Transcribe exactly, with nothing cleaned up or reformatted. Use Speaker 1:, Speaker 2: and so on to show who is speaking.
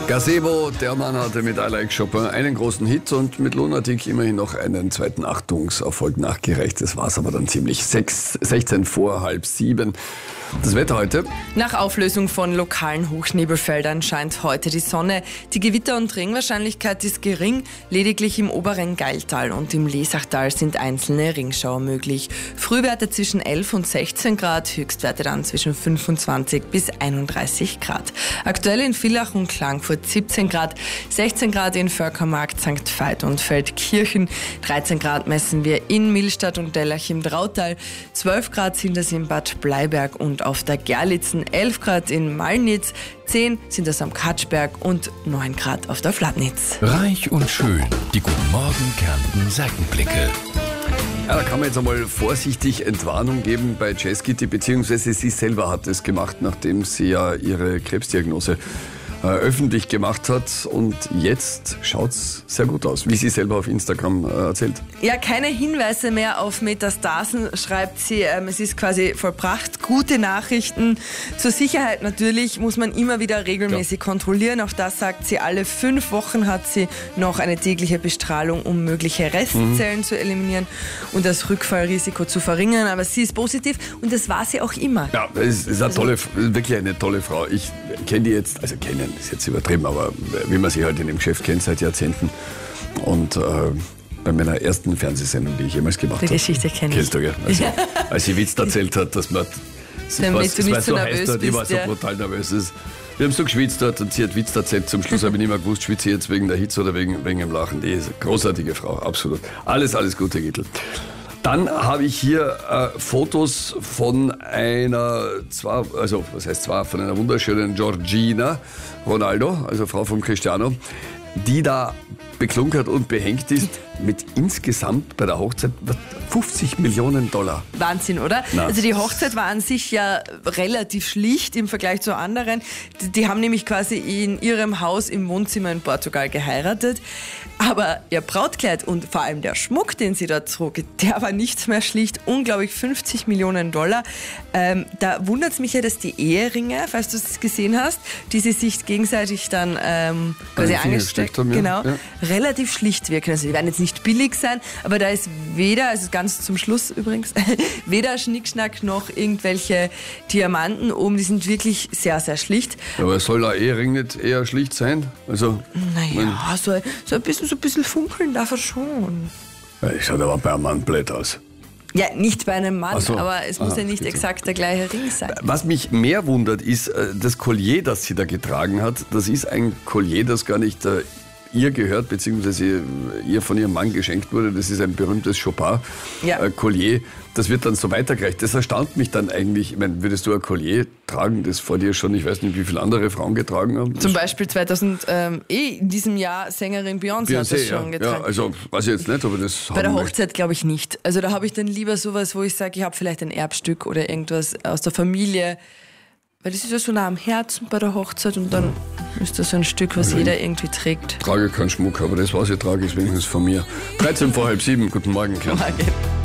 Speaker 1: Gazebo, der Mann hatte mit I Like Chopin einen großen Hit und mit Lunatic immerhin noch einen zweiten Achtungserfolg nachgereicht. Das war es aber dann ziemlich sechs, sechzehn vor halb sieben. Das Wetter heute?
Speaker 2: Nach Auflösung von lokalen Hochnebelfeldern scheint heute die Sonne. Die Gewitter- und Regenwahrscheinlichkeit ist gering. Lediglich im oberen Gailtal und im Lesachtal sind einzelne Ringschauer möglich. Frühwerte zwischen elf und sechzehn Grad, Höchstwerte dann zwischen fünfundzwanzig bis einunddreißig Grad. Aktuell in Villach und Klagenfurt siebzehn Grad, sechzehn Grad in Völkermarkt, Sankt Veit und Feldkirchen, dreizehn Grad messen wir in Millstatt und Dellach im Drautal, zwölf Grad sind es in Bad Bleiberg und auf der Gerlitzen, elf Grad in Malnitz, zehn sind es am Katschberg und neun Grad auf der Flatnitz.
Speaker 3: Reich und schön, die Guten Morgen Kärnten Seitenblicke.
Speaker 1: Ja, da kann man jetzt einmal vorsichtig Entwarnung geben bei Jazz Kitty, beziehungsweise sie selber hat es gemacht, nachdem sie ja ihre Krebsdiagnose äh, öffentlich gemacht hat. Und jetzt schaut's sehr gut aus, wie sie selber auf Instagram äh, erzählt.
Speaker 2: Ja, keine Hinweise mehr auf Metastasen, schreibt sie. Ähm, es ist quasi vollbracht. Gute Nachrichten. Zur Sicherheit natürlich muss man immer wieder regelmäßig ja. kontrollieren. Auch das sagt sie. Alle fünf Wochen hat sie noch eine tägliche Bestrahlung, um mögliche Restzellen mhm. zu eliminieren und das Rückfallrisiko zu verringern. Aber sie ist positiv und das war sie auch immer.
Speaker 1: Ja, es ist eine tolle, wirklich eine tolle Frau. Ich kenne die jetzt, also kennen ist jetzt übertrieben, aber wie man sie halt in dem Geschäft kennt seit Jahrzehnten. Und äh, bei meiner ersten Fernsehsendung, die ich jemals gemacht habe.
Speaker 2: Die Geschichte kenne ich.
Speaker 1: Kennst du, gell? Also, als sie Witz erzählt hat, dass man
Speaker 2: Damit was,
Speaker 1: du nicht so
Speaker 2: nervös
Speaker 1: dort, ich war so
Speaker 2: ja.
Speaker 1: brutal nervös. Wir haben so geschwitzt dort und sie hat Witz erzählt. Zum Schluss habe ich nicht mehr gewusst, schwitze ich jetzt wegen der Hitze oder wegen, wegen dem Lachen. Die ist eine großartige Frau, absolut. Alles, alles Gute, Gittel. Dann habe ich hier äh, Fotos von einer, zwar, also was heißt zwar, von einer wunderschönen Georgina Ronaldo, also Frau von Cristiano, die da beklunkert und behängt ist mit insgesamt bei der Hochzeit fünfzig Millionen Dollar.
Speaker 2: Wahnsinn, oder?
Speaker 1: Na.
Speaker 2: Also die Hochzeit war an sich ja relativ schlicht im Vergleich zu anderen. Die, die haben nämlich quasi in ihrem Haus im Wohnzimmer in Portugal geheiratet. Aber ihr Brautkleid und vor allem der Schmuck, den sie da trug, der war nichts mehr schlicht. Unglaublich fünfzig Millionen Dollar. Ähm, da wundert es mich ja, dass die Eheringe, falls du es gesehen hast, die sie sich gegenseitig dann ähm, quasi angesteckt haben, genau, ja. relativ schlicht wirken. Also die werden jetzt nicht billig sein, aber da ist weder, also ganz zum Schluss übrigens, weder Schnickschnack noch irgendwelche Diamanten oben. Die sind wirklich sehr, sehr schlicht.
Speaker 1: Aber soll der Ehering nicht eher schlicht sein? Also,
Speaker 2: naja, so, so ein bisschen so ein bisschen funkeln darf er schon.
Speaker 1: Ja, ich schaue aber bei einem Mann blöd aus.
Speaker 2: Ja, nicht bei einem Mann,
Speaker 1: so.
Speaker 2: aber es muss
Speaker 1: Aha,
Speaker 2: ja nicht exakt der gleiche Ring sein.
Speaker 1: Was mich mehr wundert, ist das Collier, das sie da getragen hat. Das ist ein Collier, das gar nicht äh, ihr gehört, beziehungsweise ihr von ihrem Mann geschenkt wurde. Das ist ein berühmtes Chopin-Collier. Ja. Das wird dann so weitergereicht. Das erstaunt mich dann eigentlich. Ich meine, würdest du ein Collier tragen, das vor dir schon, ich weiß nicht, wie viele andere Frauen getragen haben?
Speaker 2: Zum Beispiel zweitausend, ähm, eh in diesem Jahr Sängerin Beyoncé, Beyoncé hat das schon
Speaker 1: ja.
Speaker 2: getragen.
Speaker 1: Ja, also weiß ich jetzt nicht, aber das
Speaker 2: Bei der Hochzeit glaube ich nicht. Also da habe ich dann lieber sowas, wo ich sage, ich habe vielleicht ein Erbstück oder irgendwas aus der Familie. Weil das ist ja so nah am Herzen bei der Hochzeit und dann ist das so ein Stück, was also jeder irgendwie trägt.
Speaker 1: Ich trage keinen Schmuck, aber das, was ich trage, ist wenigstens von mir. dreizehn vor halb sieben, guten Morgen, Kern.
Speaker 2: Morgen.